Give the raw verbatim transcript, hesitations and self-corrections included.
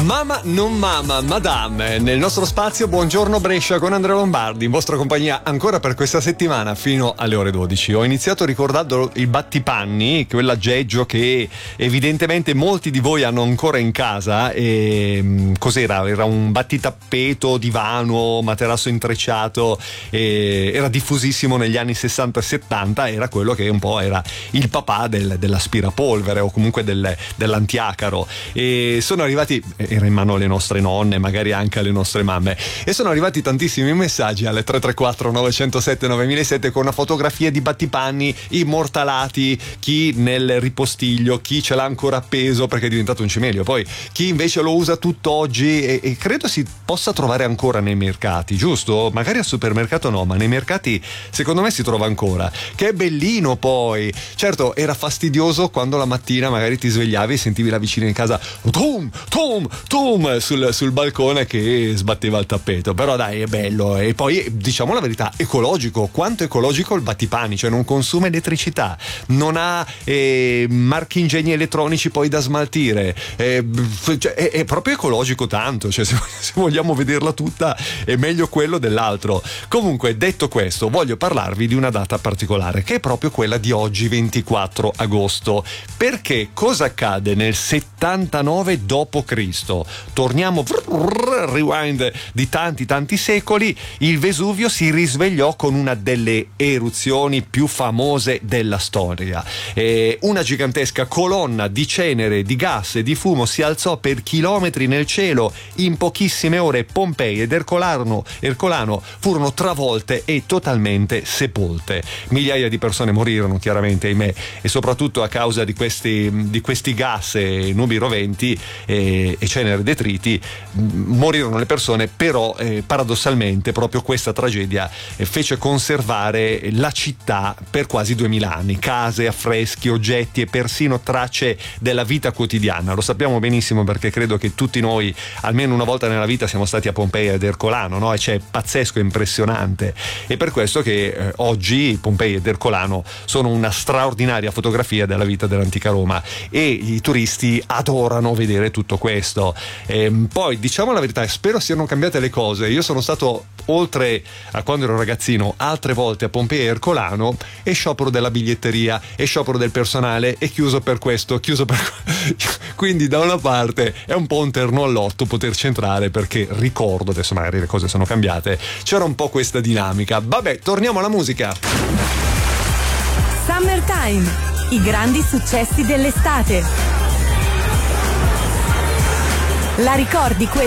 Mama non mama, madame, nel nostro spazio Buongiorno Brescia con Andrea Lombardi, in vostra compagnia ancora per questa settimana fino alle ore dodici. Ho iniziato ricordando il battipanni, quell'aggeggio che evidentemente molti di voi hanno ancora in casa. E cos'era? Era un battitappeto, divano, materasso intrecciato, e era diffusissimo negli anni sessanta e settanta, era quello che un po' era il papà del, dell'aspirapolvere o comunque del, dell'antiacaro. E sono arrivati, era in mano alle nostre nonne, magari anche alle nostre mamme, e sono arrivati tantissimi messaggi alle tre tre quattro nove zero sette nove zero zero sette con una fotografia di battipanni immortalati, chi nel ripostiglio, chi ce l'ha ancora appeso perché è diventato un cimelio, poi chi invece lo usa tutt'oggi, e, e credo si possa trovare ancora nei mercati, giusto? Magari al supermercato no, ma nei mercati secondo me si trova ancora, che è bellino. Poi certo era fastidioso quando la mattina magari ti svegliavi e sentivi la vicina in casa tum tum tum sul, sul balcone che sbatteva il tappeto, però dai, è bello. E poi diciamo la verità, ecologico, quanto ecologico il battipanni, cioè non consuma elettricità, non ha eh, marchingegni elettronici poi da smaltire, eh, cioè, è, è proprio ecologico tanto, cioè se, se vogliamo vederla tutta è meglio quello dell'altro. Comunque, detto questo, voglio parlarvi di una data particolare che è proprio quella di oggi, ventiquattro agosto, perché cosa accade nel settantanove dopo Cristo? Torniamo rewind di tanti tanti secoli. Il Vesuvio si risvegliò con una delle eruzioni più famose della storia. E una gigantesca colonna di cenere, di gas e di fumo si alzò per chilometri nel cielo. In pochissime ore Pompei ed Ercolano, Ercolano furono travolte e totalmente sepolte. Migliaia di persone morirono, chiaramente, ahimè, e soprattutto a causa di questi, di questi gas e nubi roventi e, e cenere detriti morirono le persone. Però eh, paradossalmente proprio questa tragedia eh, fece conservare la città per quasi duemila anni, case, affreschi, oggetti e persino tracce della vita quotidiana. Lo sappiamo benissimo perché credo che tutti noi almeno una volta nella vita siamo stati a Pompei ed Ercolano, no? E c'è pazzesco, impressionante. E per questo che eh, oggi Pompei ed Ercolano sono una straordinaria fotografia della vita dell'antica Roma e i turisti adorano vedere tutto questo. E poi diciamo la verità, spero siano cambiate le cose. Io sono stato, oltre a quando ero ragazzino, altre volte a Pompei e Ercolano, e sciopero della biglietteria e sciopero del personale e chiuso per questo, chiuso per quindi da una parte è un po' un terno all'otto poterci entrare, perché ricordo, adesso magari le cose sono cambiate, c'era un po' questa dinamica. Vabbè, torniamo alla musica. Summertime, i grandi successi dell'estate. La ricordi quella